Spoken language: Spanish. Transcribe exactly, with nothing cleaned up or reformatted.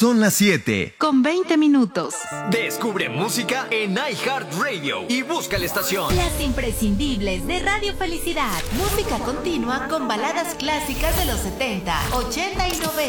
Son las siete. Con veinte minutos. Descubre música en iHeartRadio y busca la estación. Las imprescindibles de Radio Felicidad. Música continua con baladas clásicas de los setenta, ochenta y noventa.